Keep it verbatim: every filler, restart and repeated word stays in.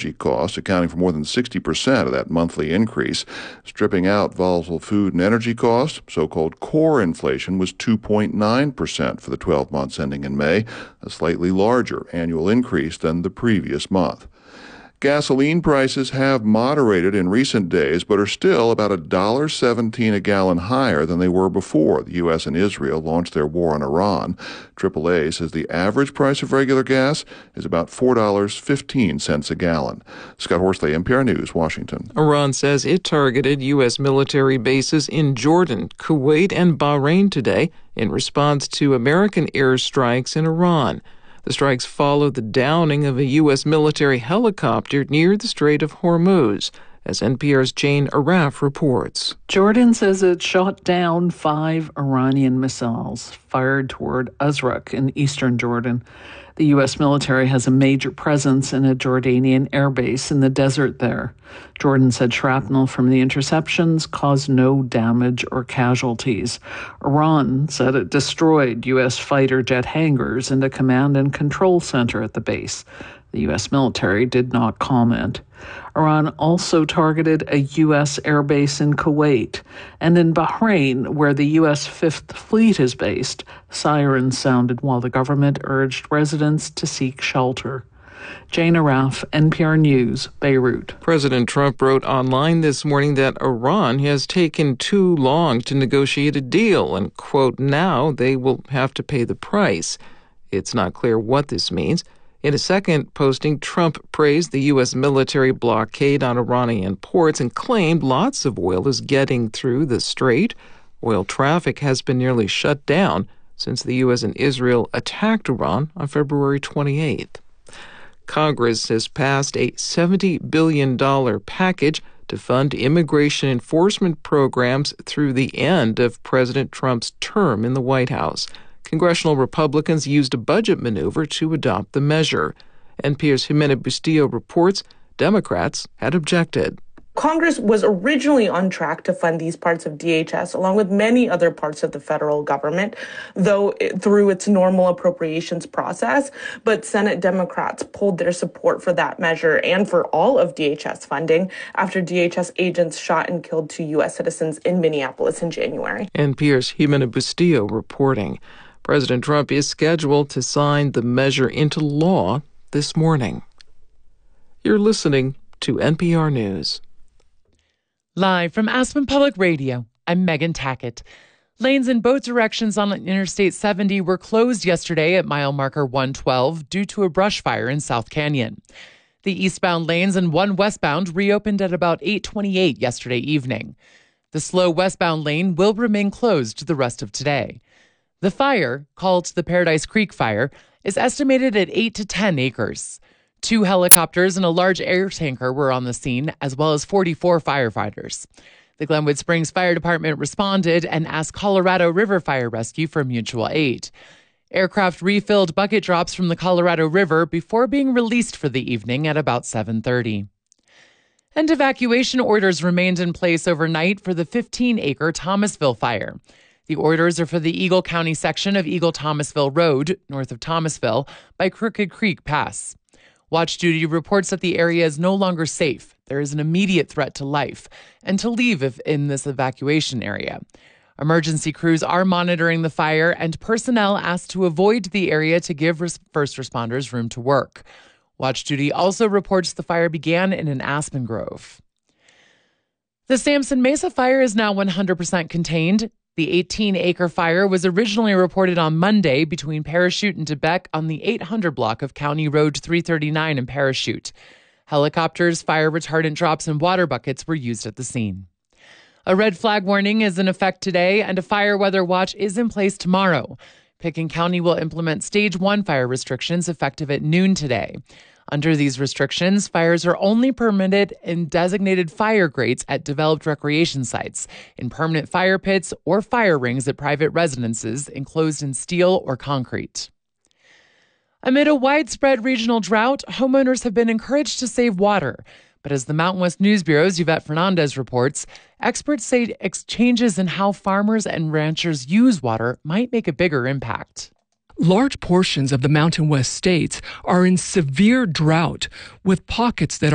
energy costs, accounting for more than sixty percent of that monthly increase. Stripping out volatile food and energy costs, so-called core inflation was two point nine percent for the twelve months ending in May, a slightly larger annual increase than the previous month. Gasoline prices have moderated in recent days, but are still about one dollar and seventeen cents a gallon higher than they were before the U S and Israel launched their war on Iran. triple A says the average price of regular gas is about four dollars and fifteen cents a gallon. Scott Horsley, N P R News, Washington. Iran says it targeted U S military bases in Jordan, Kuwait, and Bahrain today in response to American airstrikes in Iran. The strikes followed the downing of a U S military helicopter near the Strait of Hormuz, as N P R's Jane Arraf reports. Jordan says it shot down five Iranian missiles fired toward Azraq in eastern Jordan. The U S military has a major presence in a Jordanian airbase in the desert there. Jordan said shrapnel from the interceptions caused no damage or casualties. Iran said it destroyed U S fighter jet hangars and a command and control center at the base. The U S military did not comment. Iran also targeted a U S airbase in Kuwait, and in Bahrain, where the U S Fifth Fleet is based, sirens sounded while the government urged residents to seek shelter. Jane Arraf, N P R News, Beirut. President Trump wrote online this morning that Iran has taken too long to negotiate a deal, and, quote, now they will have to pay the price. It's not clear what this means. In a second posting, Trump praised the U S military blockade on Iranian ports and claimed lots of oil is getting through the strait. Oil traffic has been nearly shut down since the U S and Israel attacked Iran on February twenty-eighth. Congress has passed a seventy billion dollars package to fund immigration enforcement programs through the end of President Trump's term in the White House. Congressional Republicans used a budget maneuver to adopt the measure. N P R's Jimena Bustillo reports Democrats had objected. Congress was originally on track to fund these parts of D H S, along with many other parts of the federal government, though it, through its normal appropriations process. But Senate Democrats pulled their support for that measure and for all of D H S funding after D H S agents shot and killed two U S citizens in Minneapolis in January. N P R's Jimena Bustillo reporting. President Trump is scheduled to sign the measure into law this morning. You're listening to N P R News. Live from Aspen Public Radio, I'm Megan Tackett. Lanes in both directions on Interstate seventy were closed yesterday at mile marker one twelve due to a brush fire in South Canyon. The eastbound lanes and one westbound reopened at about eight twenty-eight yesterday evening. The slow westbound lane will remain closed the rest of today. The fire, called the Paradise Creek Fire, is estimated at eight to ten acres. Two helicopters and a large air tanker were on the scene, as well as forty-four firefighters. The Glenwood Springs Fire Department responded and asked Colorado River Fire Rescue for mutual aid. Aircraft refilled bucket drops from the Colorado River before being released for the evening at about seven thirty. And evacuation orders remained in place overnight for the fifteen-acre Thomasville fire. The orders are for the Eagle County section of Eagle-Thomasville Road, north of Thomasville, by Crooked Creek Pass. Watch Duty reports that the area is no longer safe. There is an immediate threat to life and to leave if in this evacuation area. Emergency crews are monitoring the fire, and personnel asked to avoid the area to give res- first responders room to work. Watch Duty also reports the fire began in an aspen grove. The Samson Mesa fire is now one hundred percent contained. The eighteen-acre fire was originally reported on Monday between Parachute and Debec on the eight hundred block of County Road three thirty-nine in Parachute. Helicopters, fire retardant drops, and water buckets were used at the scene. A red flag warning is in effect today, and a fire weather watch is in place tomorrow. Pitkin County will implement stage one fire restrictions effective at noon today. Under these restrictions, fires are only permitted in designated fire grates at developed recreation sites, in permanent fire pits, or fire rings at private residences enclosed in steel or concrete. Amid a widespread regional drought, homeowners have been encouraged to save water. But as the Mountain West News Bureau's Yvette Fernandez reports, experts say changes in how farmers and ranchers use water might make a bigger impact. Large portions of the Mountain West states are in severe drought, with pockets that